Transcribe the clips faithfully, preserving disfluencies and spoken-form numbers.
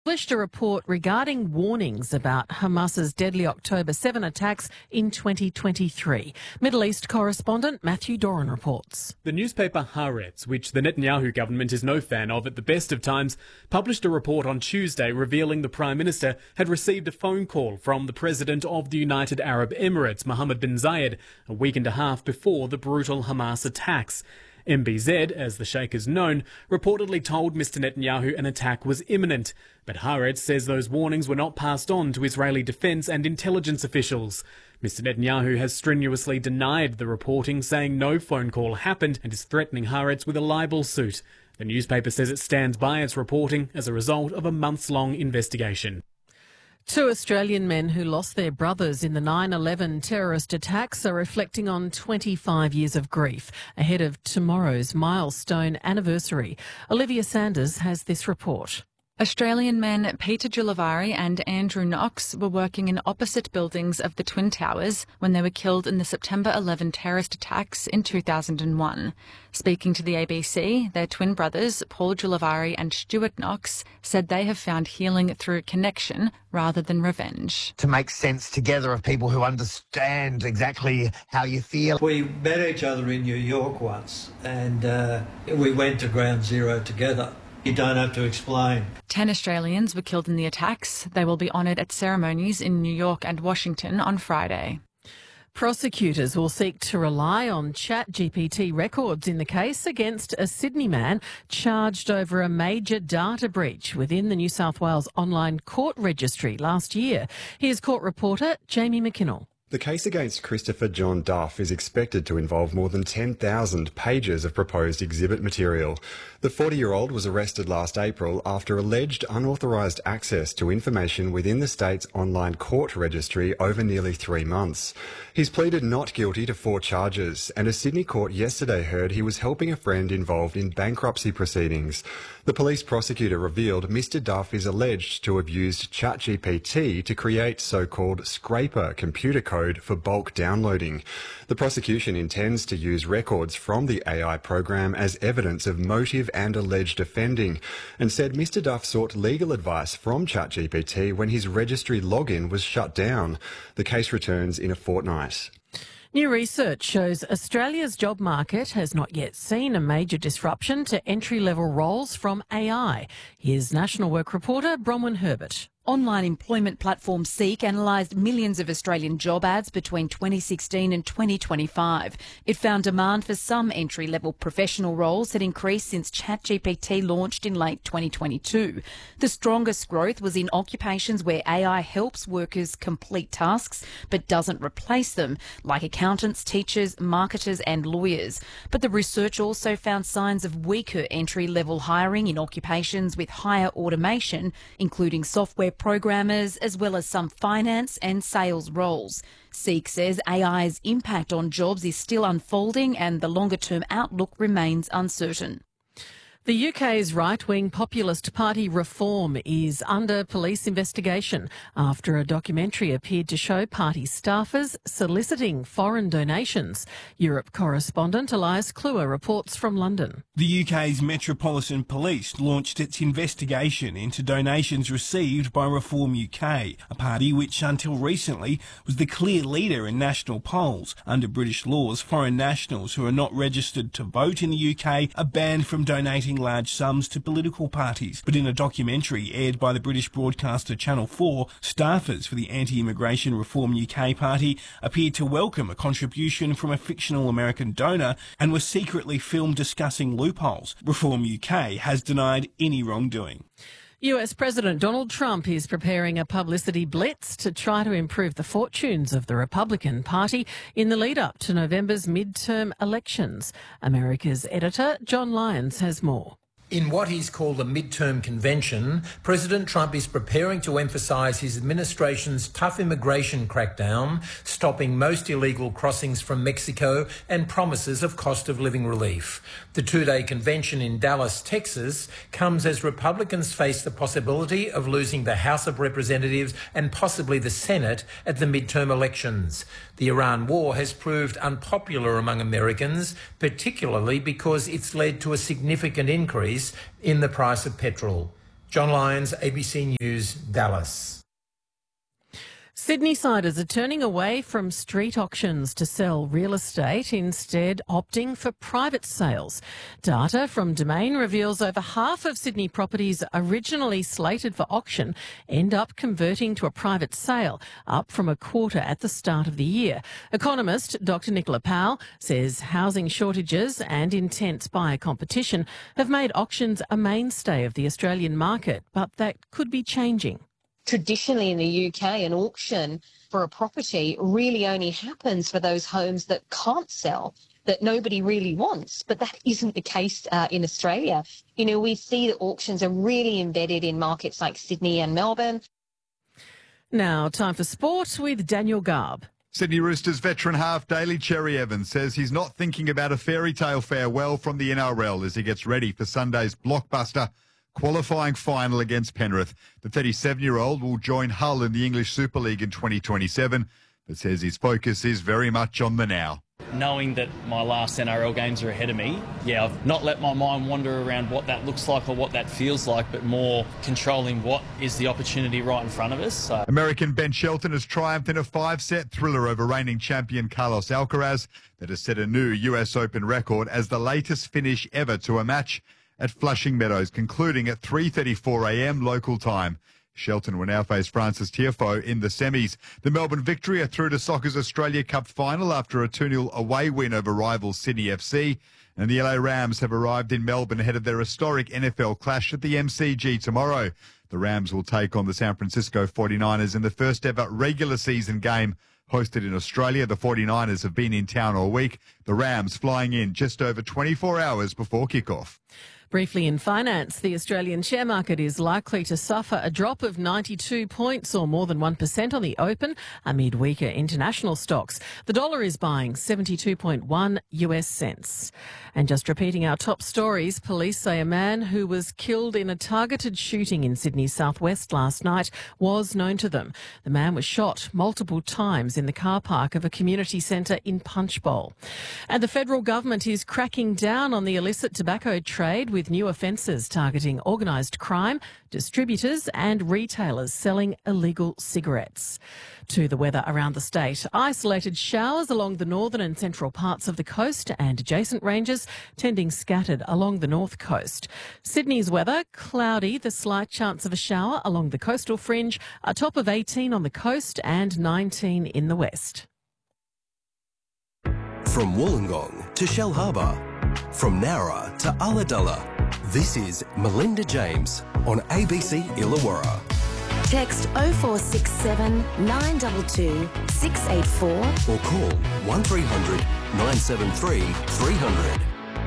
Published a report regarding warnings about Hamas's deadly October seventh attacks in twenty twenty-three. Middle East correspondent Matthew Doran reports. The newspaper Haaretz, which the Netanyahu government is no fan of at the best of times, published a report on Tuesday revealing the Prime Minister had received a phone call from the President of the United Arab Emirates, Mohammed bin Zayed, a week and a half before the brutal Hamas attacks. M B Z, as the Sheikh is known, reportedly told Mister Netanyahu an attack was imminent, but Haaretz says those warnings were not passed on to Israeli defence and intelligence officials. Mister Netanyahu has strenuously denied the reporting, saying no phone call happened, and is threatening Haaretz with a libel suit. The newspaper says it stands by its reporting as a result of a months-long investigation. Two Australian men who lost their brothers in the nine eleven terrorist attacks are reflecting on twenty-five years of grief ahead of tomorrow's milestone anniversary. Olivia Sanders has this report. Australian men Peter Giulivari and Andrew Knox were working in opposite buildings of the Twin Towers when they were killed in the September eleventh terrorist attacks in two thousand one. Speaking to the A B C, their twin brothers, Paul Giulivari and Stuart Knox, said they have found healing through connection rather than revenge. To make sense together of people who understand exactly how you feel. We met each other in New York once and uh, we went to Ground Zero together. You don't have to explain. Ten Australians were killed in the attacks. They will be honoured at ceremonies in New York and Washington on Friday. Prosecutors will seek to rely on ChatGPT records in the case against a Sydney man charged over a major data breach within the New South Wales online court registry last year. Here's court reporter Jamie McKinnell. The case against Christopher John Duff is expected to involve more than ten thousand pages of proposed exhibit material. The forty-year-old was arrested last April after alleged unauthorised access to information within the state's online court registry over nearly three months. He's pleaded not guilty to four charges, and a Sydney court yesterday heard he was helping a friend involved in bankruptcy proceedings. The police prosecutor revealed Mister Duff is alleged to have used ChatGPT to create so-called scraper computer code for bulk downloading. The prosecution intends to use records from the A I program as evidence of motive and alleged offending, and said Mister Duff sought legal advice from ChatGPT when his registry login was shut down. The case returns in a fortnight. New research shows Australia's job market has not yet seen a major disruption to entry-level roles from A I. Here's National Work reporter Bronwyn Herbert. Online employment platform Seek analysed millions of Australian job ads between twenty sixteen and twenty twenty-five. It found demand for some entry-level professional roles had increased since ChatGPT launched in late twenty twenty-two. The strongest growth was in occupations where A I helps workers complete tasks but doesn't replace them, like accountants, teachers, marketers and lawyers. But the research also found signs of weaker entry-level hiring in occupations with higher automation, including software programmers, as well as some finance and sales roles. Seek says A I's impact on jobs is still unfolding and the longer-term outlook remains uncertain. The U K's right-wing populist party Reform is under police investigation after a documentary appeared to show party staffers soliciting foreign donations. Europe correspondent Elias Kluwer reports from London. The U K's Metropolitan Police launched its investigation into donations received by Reform U K, a party which until recently was the clear leader in national polls. Under British laws, foreign nationals who are not registered to vote in the U K are banned from donating large sums to political parties. But in a documentary aired by the British broadcaster Channel four, staffers for the anti-immigration Reform U K party appeared to welcome a contribution from a fictional American donor and were secretly filmed discussing loopholes. Reform U K has denied any wrongdoing. U S President Donald Trump is preparing a publicity blitz to try to improve the fortunes of the Republican Party in the lead-up to November's midterm elections. America's editor John Lyons has more. In what he's called a midterm convention, President Trump is preparing to emphasise his administration's tough immigration crackdown, stopping most illegal crossings from Mexico and promises of cost of living relief. The two-day convention in Dallas, Texas, comes as Republicans face the possibility of losing the House of Representatives and possibly the Senate at the midterm elections. The Iran war has proved unpopular among Americans, particularly because it's led to a significant increase in the price of petrol. John Lyons, A B C News, Dallas. Sydney-siders are turning away from street auctions to sell real estate, instead opting for private sales. Data from Domain reveals over half of Sydney properties originally slated for auction end up converting to a private sale, up from a quarter at the start of the year. Economist Doctor Nicola Powell says housing shortages and intense buyer competition have made auctions a mainstay of the Australian market, but that could be changing. Traditionally in the U K, an auction for a property really only happens for those homes that can't sell, that nobody really wants. But that isn't the case uh, in Australia. You know, we see that auctions are really embedded in markets like Sydney and Melbourne. Now, time for sport with Daniel Garb. Sydney Roosters veteran half Daly Cherry Evans says he's not thinking about a fairy tale farewell from the N R L as he gets ready for Sunday's blockbuster qualifying final against Penrith. The thirty-seven-year-old will join Hull in the English Super League in twenty twenty-seven, but says his focus is very much on the now. Knowing that my last N R L games are ahead of me, yeah, I've not let my mind wander around what that looks like or what that feels like, but more controlling what is the opportunity right in front of us. So. American Ben Shelton has triumphed in a five-set thriller over reigning champion Carlos Alcaraz that has set a new U S Open record as the latest finish ever to a match at Flushing Meadows, concluding at three thirty-four a m local time. Shelton will now face Francis Tiafoe in the semis. The Melbourne Victory are through to Soccer's Australia Cup final after a two nil away win over rivals Sydney F C. And the L A Rams have arrived in Melbourne ahead of their historic N F L clash at the M C G tomorrow. The Rams will take on the San Francisco forty-niners in the first ever regular season game hosted in Australia. The forty-niners have been in town all week. The Rams flying in just over twenty-four hours before kickoff. Briefly in finance, the Australian share market is likely to suffer a drop of ninety-two points or more than one percent on the open amid weaker international stocks. The dollar is buying seventy-two point one U S cents. And just repeating our top stories, police say a man who was killed in a targeted shooting in Sydney's southwest last night was known to them. The man was shot multiple times in the car park of a community centre in Punchbowl. And the federal government is cracking down on the illicit tobacco trade with with new offences targeting organised crime, distributors and retailers selling illegal cigarettes. To the weather around the state, isolated showers along the northern and central parts of the coast and adjacent ranges, tending scattered along the north coast. Sydney's weather, cloudy, the slight chance of a shower along the coastal fringe, a top of eighteen on the coast and nineteen in the west. From Wollongong to Shellharbour, from Nowra to Ulladulla, this is Melinda James on A B C Illawarra. Text oh four six seven, nine two two, six eight four or call one three hundred, nine seven three, three hundred.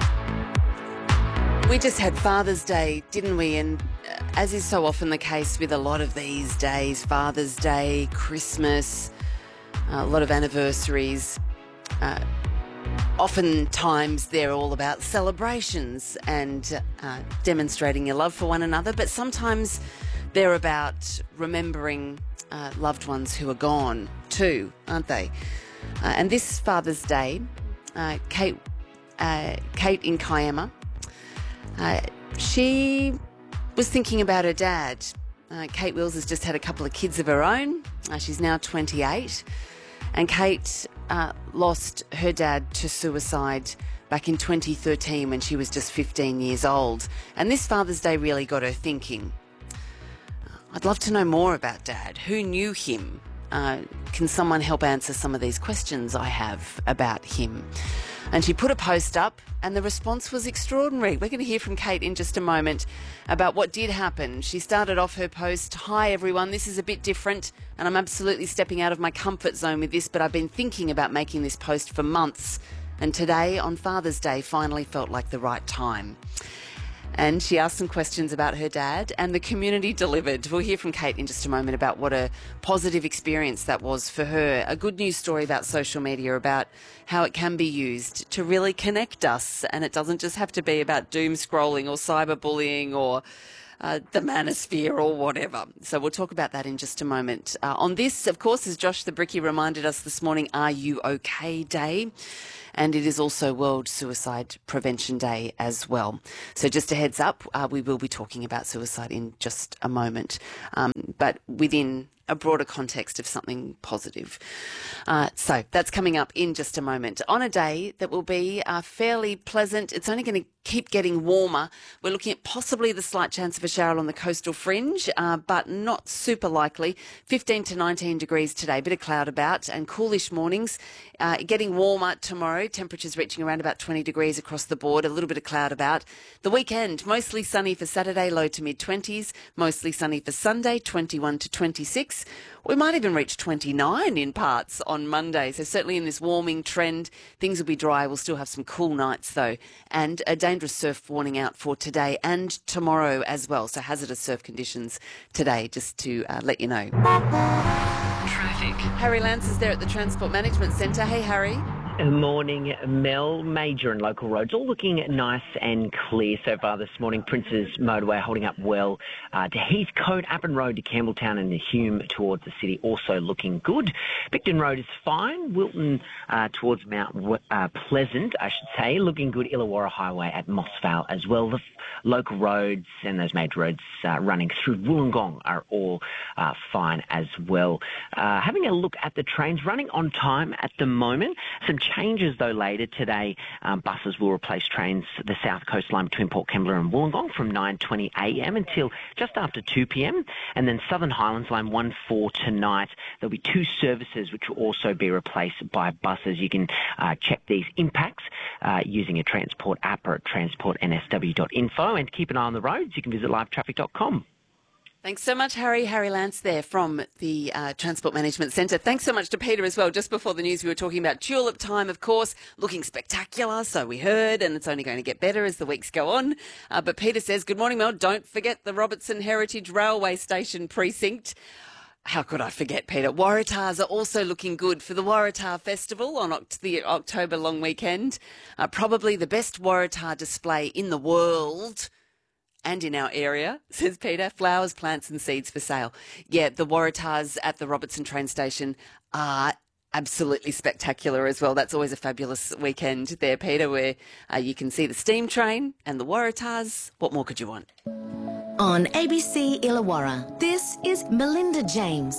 We just had Father's Day, didn't we? And uh, as is so often the case with a lot of these days, Father's Day, Christmas, uh, a lot of anniversaries, uh, oftentimes they're all about celebrations and uh, demonstrating your love for one another, but sometimes they're about remembering uh, loved ones who are gone too, aren't they? Uh, and this Father's Day, uh, Kate, uh, Kate in Kiama, uh, she was thinking about her dad. Uh, Kate Wills has just had a couple of kids of her own. Uh, she's now twenty-eight. And Kate uh, lost her dad to suicide back in twenty thirteen when she was just fifteen years old. And this Father's Day really got her thinking. I'd love to know more about Dad. Who knew him? Uh, can someone help answer some of these questions I have about him? And she put a post up and the response was extraordinary. We're going to hear from Kate in just a moment about what did happen. She started off her post, "Hi everyone, this is a bit different and I'm absolutely stepping out of my comfort zone with this, but I've been thinking about making this post for months. And today, on Father's Day, finally felt like the right time." And she asked some questions about her dad and the community delivered. We'll hear from Kate in just a moment about what a positive experience that was for her. A good news story about social media, about how it can be used to really connect us. And it doesn't just have to be about doom scrolling or cyberbullying or uh, the manosphere or whatever. So we'll talk about that in just a moment. Uh, on this, of course, as Josh the Brickie reminded us this morning, Are You OK Day? and it is also World Suicide Prevention Day as well. So just a heads up, uh, we will be talking about suicide in just a moment, um, but within a broader context of something positive. Uh, so that's coming up in just a moment. On a day that will be uh, fairly pleasant, it's only going to keep getting warmer. We're looking at possibly the slight chance of a shower on the coastal fringe, uh, but not super likely. fifteen to nineteen degrees today, bit of cloud about, and coolish mornings. Uh, getting warmer tomorrow, temperatures reaching around about twenty degrees across the board, a little bit of cloud about. The weekend, mostly sunny for Saturday, low to mid-twenties, mostly sunny for Sunday, twenty-one to twenty-six. We might even reach twenty-nine in parts on Monday. So certainly in this warming trend, things will be dry. We'll still have some cool nights though, and a dangerous surf warning out for today and tomorrow as well. So hazardous surf conditions today, just to uh, let you know. Traffic. Harry Lance is there at the Transport Management Centre. Hey, Harry. Morning, Mel. Major and local roads all looking nice and clear so far this morning. Prince's Motorway holding up well uh, to Heathcote, Appin Road to Campbelltown and the Hume towards the city also looking good. Picton Road is fine. Wilton uh, towards Mount uh, Pleasant, I should say, looking good. Illawarra Highway at Mossvale as well. The f- local roads and those major roads uh, running through Wollongong are all uh, fine as well. Uh, having a look at the trains running on time at the moment. Some changes, though, later today. Um, buses will replace trains the South Coast Line between Port Kembla and Wollongong from nine twenty a m until just after two p m. And then Southern Highlands Line one four tonight. There'll be two services which will also be replaced by buses. You can uh, check these impacts uh, using a Transport app or at transport n s w dot info. And to keep an eye on the roads, you can visit live traffic dot com. Thanks so much, Harry. Harry Lance there from the uh, Transport Management Centre. Thanks so much to Peter as well. Just before the news, we were talking about tulip time, of course, looking spectacular, so we heard, and it's only going to get better as the weeks go on. Uh, but Peter says, good morning, Mel. Don't forget the Robertson Heritage Railway Station precinct. How could I forget, Peter? Waratahs are also looking good for the Waratah Festival on Oct- the October long weekend. Uh, probably the best Waratah display in the world and in our area, says Peter. Flowers, plants and seeds for sale. Yeah, the Waratahs at the Robertson train station are absolutely spectacular as well. That's always a fabulous weekend there, Peter, where uh, you can see the steam train and the Waratahs. What more could you want? On A B C Illawarra, this is Melinda James.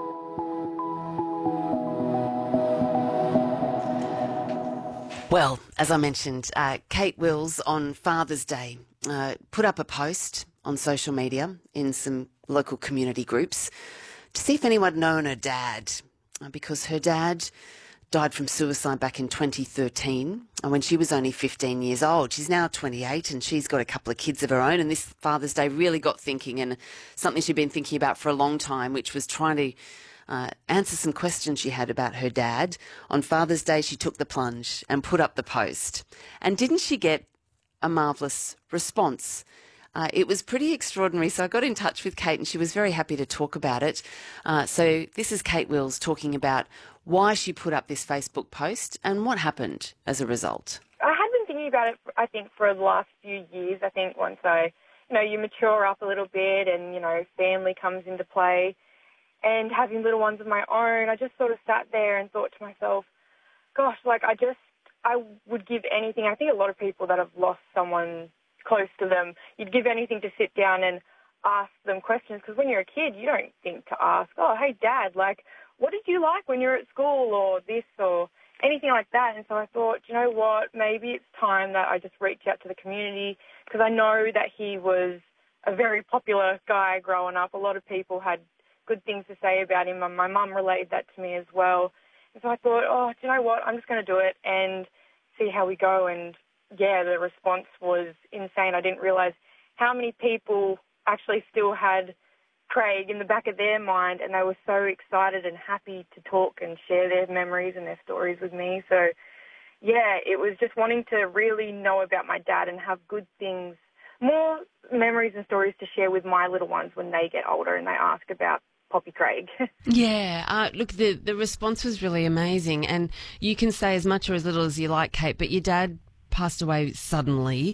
Well, as I mentioned, uh, Kate Wills on Father's Day uh, put up a post on social media in some local community groups to see if anyone had known her dad, uh, because her dad died from suicide back in twenty thirteen when she was only fifteen years old. She's now twenty-eight and she's got a couple of kids of her own, and this Father's Day really got thinking, and something she'd been thinking about for a long time, which was trying to Uh, answer some questions she had about her dad. On Father's Day, she took the plunge and put up the post. And didn't she get a marvellous response? Uh, it was pretty extraordinary. So I got in touch with Kate and she was very happy to talk about it. Uh, so this is Kate Wills talking about why she put up this Facebook post and what happened as a result. I had been thinking about it, I think, for the last few years. I think once I, you know, you mature up a little bit and, you know, family comes into play, and having little ones of my own, I just sort of sat there and thought to myself, gosh, like I just, I would give anything. I think a lot of people that have lost someone close to them, you'd give anything to sit down and ask them questions, because when you're a kid, you don't think to ask, oh, hey, Dad, like, what did you like when you were at school, or this, or anything like that. And so I thought, you know what, maybe it's time that I just reach out to the community, because I know that he was a very popular guy growing up. A lot of people had good things to say about him, and my mum relayed that to me as well. And so I thought, oh, do you know what, I'm just going to do it and see how we go. And yeah, the response was insane. I didn't realise how many people actually still had Craig in the back of their mind, and they were so excited and happy to talk and share their memories and their stories with me. So yeah, it was just wanting to really know about my dad and have good things, more memories and stories to share with my little ones when they get older and they ask about Poppy Craig. Yeah, uh, look, the, the response was really amazing, and you can say as much or as little as you like, Kate, but your dad passed away suddenly.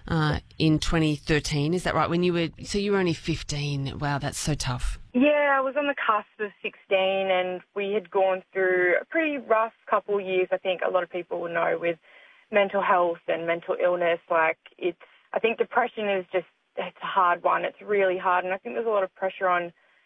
uh, in twenty thirteen. Is that right? When you were, so you were only fifteen. Wow, that's so tough. Yeah, I was on the cusp of sixteen, and we had gone through a pretty rough couple of years. I think a lot of people will know with mental health and mental illness. Like it's, I think depression is just, it's a hard one. It's really hard, and I think there's a lot of pressure on